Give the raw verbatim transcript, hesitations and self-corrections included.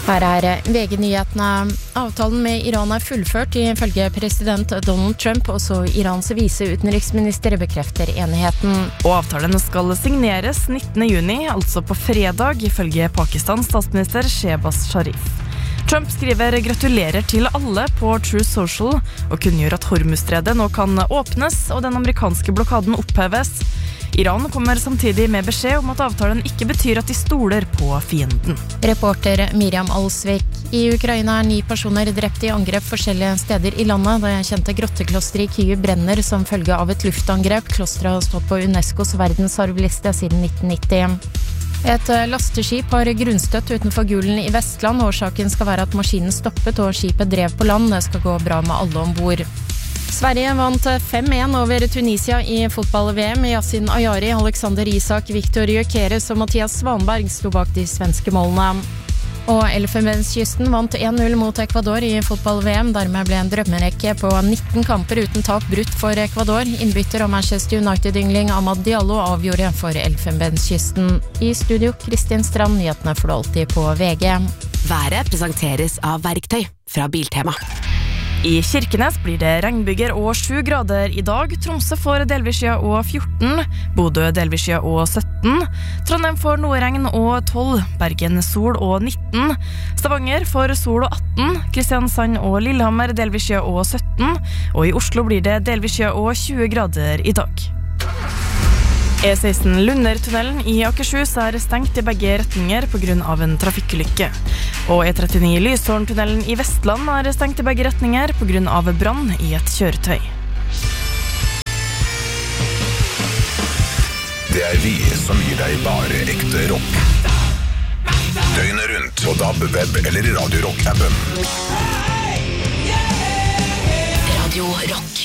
Her er V G-nyhetene. Avtalen med Iran er fullført ifølge president Donald Trump, og så Irans viseutenriksminister bekrefter enigheten. Og avtalen skal signeres nittende juni, altså på fredag, ifølge Pakistans statsminister Shehbaz Sharif. Trump skriver gratulerer til alle på True Social, og kunngjør at Hormuzstredet nå kan åpnes, og den amerikanske blokaden oppheves. Iran kommer samtidig med beskjed om at avtalen ikke betyr at de stoler på fienden. Reporter Miriam Alsvik. I Ukraina er ni personer drept i angrep forskjellige steder i landet. Det kjente grotteklosteret i Kyiv brenner som følge av et luftangrep. Klosteret har stått på UNESCOs verdensarvliste siden nitten nitti. Et lasteskip har grunnstøtt utenfor Gulen i Vestland. Årsaken skal være at maskinen stoppet og skipet drev på land. Det skal gå bra med alle ombord. Sverige vant fem en over Tunisia i fotball-V M. Yasin Ayari, Alexander Isak, Viktor Gyökeres og Mathias Svanberg sto bak de svenske målene. Og Elfenbenskysten vant en null mot Ecuador i fotball-V M. Dermed ble en drømmerekke på nitten kamper uten tap brutt for Ecuador. Innbytter og Manchester United-yngling Amad Diallo avgjorde for Elfenbenskysten. I studio, Kristin Strand, nyhetene får du alltid på V G. Været presenteres av Verktøy fra Biltema. I Kirkenes blir det regnbyger og sju grader i dag. Tromsø får delvis skya og fjorten. Bodø delvis skya og sytten. Trondheim får noe regn og tolv. Bergen sol og nitten. Stavanger får sol og atten. Kristiansand og Lillehammer delvis skya og sytten. Og i Oslo blir det delvis skya og tjue grader i dag. E seksten Lundertunnelen i Akershus er stengt i begge retninger på grunn av en trafikkulykke. Og E trettini Lyshorntunnelen i Vestland er stengt i begge retninger på grunn av brann i et kjøretøy. Det er vi som gir deg bare ekte rock. Døgnet rundt på D A B, web eller i Radio Rock-appen. Radio Rock.